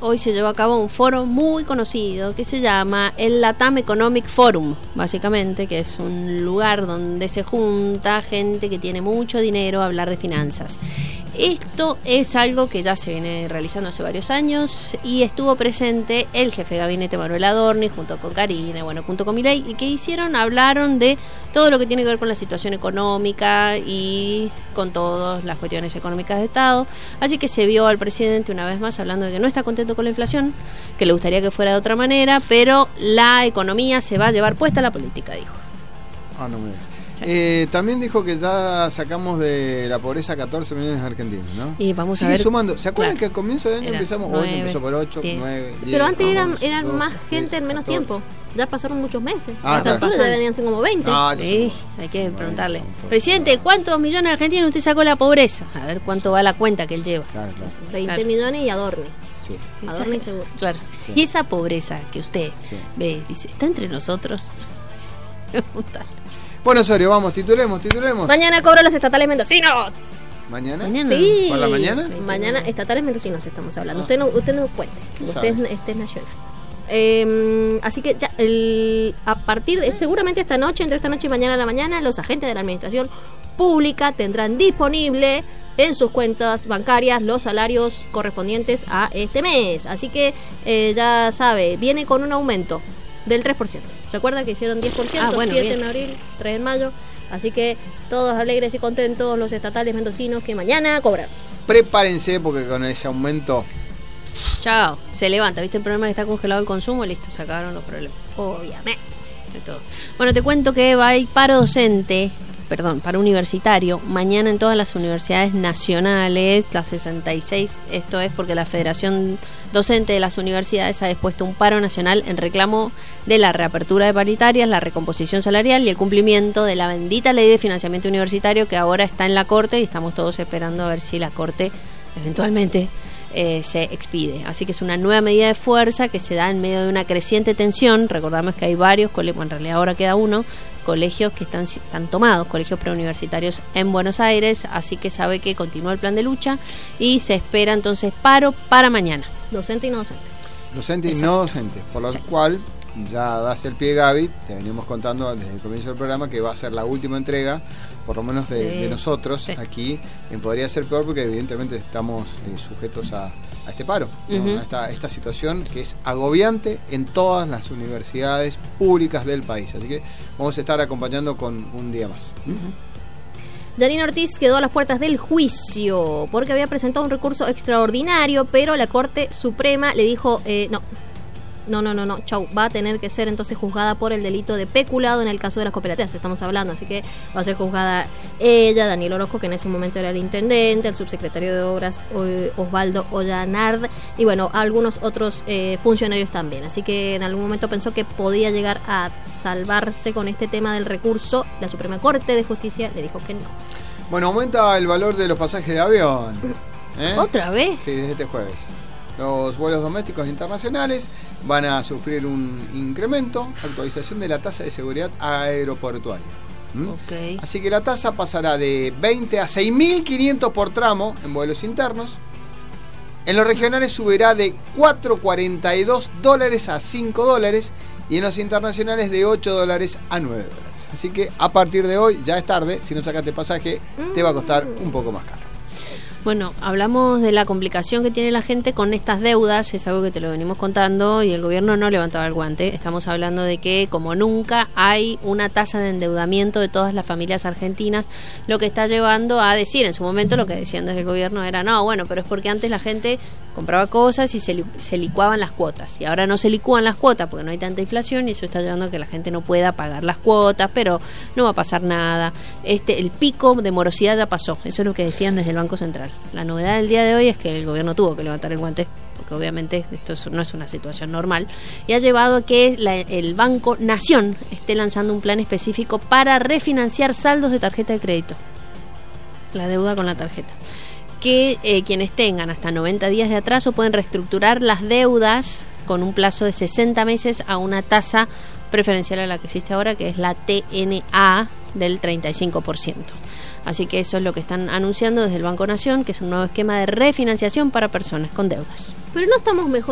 hoy se llevó a cabo un foro muy conocido que se llama el LATAM Economic Forum, básicamente, que es un lugar donde se junta gente que tiene mucho dinero a hablar de finanzas. Esto es algo que ya se viene realizando hace varios años y estuvo presente el jefe de gabinete Manuel Adorni junto con Karina, junto con Milei, y que hablaron de todo lo que tiene que ver con la situación económica y con todas las cuestiones económicas de Estado. Así que se vio al presidente una vez más hablando de que no está contento con la inflación, que le gustaría que fuera de otra manera, pero la economía se va a llevar puesta a la política, dijo. No me digas. También dijo que ya sacamos de la pobreza 14 millones de argentinos, ¿no? Y vamos Sigue a ver, sumando. ¿Se acuerdan claro, que al comienzo del año empezamos? 9, Hoy empezó por 8, 10. 9, 10. Pero antes eran 12, más gente 13, en menos 14. tiempo. Ya pasaron muchos meses. Ah, Hasta claro. ya deberían ser como 20. Sí, hay que preguntarle. Presidente, ¿cuántos millones de argentinos usted sacó de la pobreza? A ver cuánto va la cuenta que él lleva. Claro. 20 millones y Adorni. Sí. Adorni seguro. Claro. Sí. Y esa pobreza que usted Sí. ve, dice, ¿está entre nosotros? Preguntar. Bueno, Osorio, vamos, titulemos. Mañana cobro los estatales mendocinos. ¿Mañana? Sí. ¿Por la mañana? Mañana estatales mendocinos estamos hablando. Ah. Usted no cuente. ¿Qué Usted sabe? es nacional. Así que ya a partir de seguramente entre esta noche y mañana a la mañana, los agentes de la administración pública tendrán disponible en sus cuentas bancarias los salarios correspondientes a este mes. Así que ya sabe, viene con un aumento del 3%. Recuerda que hicieron 10%, 7 bien. en abril, 3 en mayo. Así que todos alegres y contentos los estatales mendocinos que mañana cobran. Prepárense porque con ese aumento... Chao, se levanta, ¿viste el problema que está congelado el consumo? Listo, se acabaron los problemas. Obviamente. De todo. Bueno, te cuento que hay paro universitario, mañana en todas las universidades nacionales, las 66, esto es porque la Federación Docente de las Universidades ha dispuesto un paro nacional en reclamo de la reapertura de paritarias, la recomposición salarial y el cumplimiento de la bendita ley de financiamiento universitario que ahora está en la Corte y estamos todos esperando a ver si la Corte eventualmente se expide. Así que es una nueva medida de fuerza que se da en medio de una creciente tensión. Recordamos que hay varios colegios, en realidad ahora queda uno, colegios que están tomados, colegios preuniversitarios en Buenos Aires, así que sabe que continúa el plan de lucha y se espera entonces paro para mañana. Docente y no docente. Docente y Exacto. no docente, por lo cual ya das el pie, Gaby, te venimos contando desde el comienzo del programa que va a ser la última entrega, por lo menos de nosotros aquí, en Podría Ser Peor, porque evidentemente estamos sujetos a este paro, ¿no? A esta situación que es agobiante en todas las universidades públicas del país, así que vamos a estar acompañando con un día más. Janine Ortiz quedó a las puertas del juicio porque había presentado un recurso extraordinario, pero la Corte Suprema le dijo no, chau, va a tener que ser entonces juzgada por el delito de peculado en el caso de las cooperativas, estamos hablando, así que va a ser juzgada ella, Daniel Orozco, que en ese momento era el intendente, el subsecretario de Obras Osvaldo Ollanard y algunos otros funcionarios también, así que en algún momento pensó que podía llegar a salvarse con este tema del recurso. La Suprema Corte de Justicia le dijo que no. Bueno, aumenta el valor de los pasajes de avión. ¿Otra vez? Sí, desde este jueves. Los vuelos domésticos e internacionales van a sufrir un incremento, actualización de la tasa de seguridad aeroportuaria. Okay. Así que la tasa pasará de 20 a 6.500 por tramo en vuelos internos. En los regionales subirá de $4.42 a $5 y en los internacionales de $8 a $9. Así que a partir de hoy, ya es tarde, si no sacaste pasaje, te va a costar un poco más caro. Bueno, hablamos de la complicación que tiene la gente con estas deudas, es algo que te lo venimos contando y el gobierno no levantaba el guante. Estamos hablando de que como nunca hay una tasa de endeudamiento de todas las familias argentinas, lo que está llevando a decir, en su momento lo que decían desde el gobierno era, pero es porque antes la gente compraba cosas y se licuaban las cuotas y ahora no se licúan las cuotas porque no hay tanta inflación y eso está llevando a que la gente no pueda pagar las cuotas, pero no va a pasar nada. El pico de morosidad ya pasó, eso es lo que decían desde el Banco Central. La novedad del día de hoy es que el gobierno tuvo que levantar el guante porque obviamente esto no es una situación normal y ha llevado a que el Banco Nación esté lanzando un plan específico para refinanciar saldos de tarjeta de crédito, la deuda con la tarjeta, que quienes tengan hasta 90 días de atraso pueden reestructurar las deudas con un plazo de 60 meses a una tasa preferencial a la que existe ahora, que es la TNA del 35%. Así que eso es lo que están anunciando desde el Banco Nación, que es un nuevo esquema de refinanciación para personas con deudas. Pero no estamos mejor